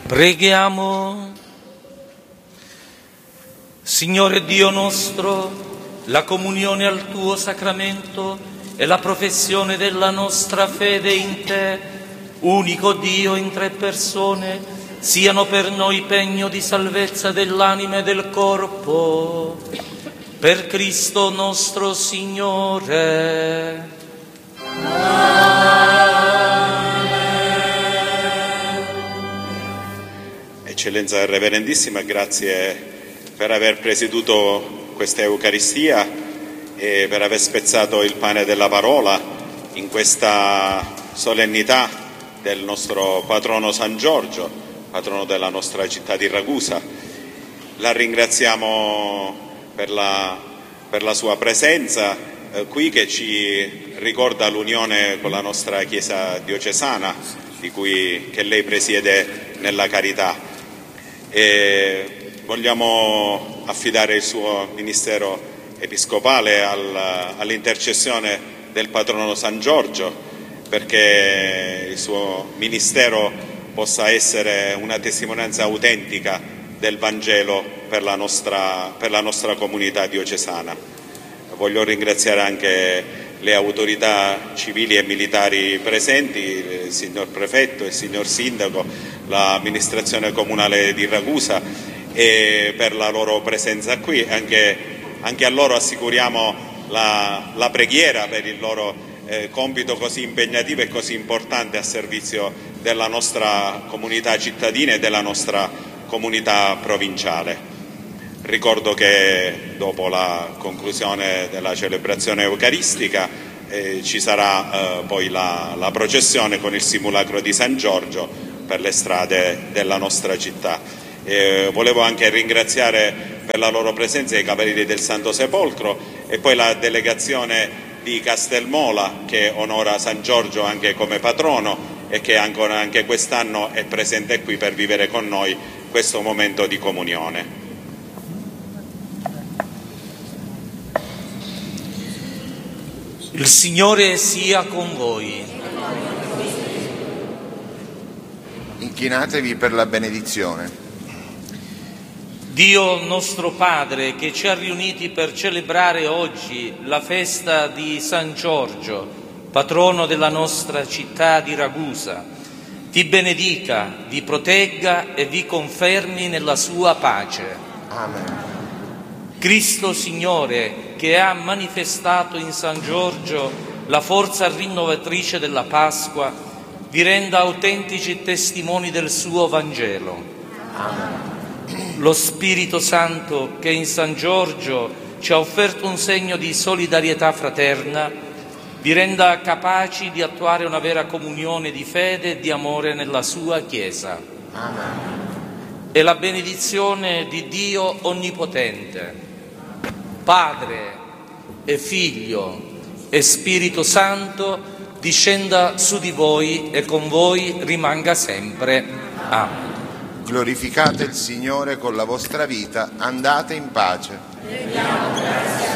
Preghiamo. Signore Dio nostro, la comunione al tuo sacramento e la professione della nostra fede in te, unico Dio in tre persone, siano per noi pegno di salvezza dell'anima e del corpo. Per Cristo nostro Signore. Eccellenza Reverendissima, grazie per aver presieduto questa Eucaristia e per aver spezzato il pane della parola in questa solennità del nostro patrono San Giorgio, patrono della nostra città di Ragusa. La ringraziamo per la sua presenza qui, che ci ricorda l'unione con la nostra Chiesa diocesana, che lei presiede nella carità. E vogliamo affidare il suo ministero episcopale all'intercessione del patrono San Giorgio, perché il suo ministero possa essere una testimonianza autentica del Vangelo per la nostra comunità diocesana. Voglio ringraziare anche le autorità civili e militari presenti, il signor prefetto, il signor sindaco, l'amministrazione comunale di Ragusa, e per la loro presenza qui. Anche a loro assicuriamo la preghiera per il loro compito così impegnativo e così importante a servizio della nostra comunità cittadina e della nostra comunità provinciale. Ricordo che dopo la conclusione della celebrazione eucaristica ci sarà poi la processione con il simulacro di San Giorgio per le strade della nostra città. Volevo anche ringraziare per la loro presenza i Cavalieri del Santo Sepolcro e poi la delegazione di Castelmola, che onora San Giorgio anche come patrono e che anche quest'anno è presente qui per vivere con noi questo momento di comunione. Il Signore sia con voi. Inchinatevi per la benedizione. Dio nostro Padre, che ci ha riuniti per celebrare oggi la festa di San Giorgio, patrono della nostra città di Ragusa, ti benedica, vi protegga e vi confermi nella sua pace. Amen. Cristo Signore, che ha manifestato in San Giorgio la forza rinnovatrice della Pasqua, vi renda autentici testimoni del suo Vangelo. Amen. Lo Spirito Santo, che in San Giorgio ci ha offerto un segno di solidarietà fraterna, vi renda capaci di attuare una vera comunione di fede e di amore nella sua Chiesa. Amen. E la benedizione di Dio Onnipotente, Padre e Figlio e Spirito Santo, discenda su di voi e con voi rimanga sempre. Amen. Glorificate il Signore con la vostra vita, andate in pace.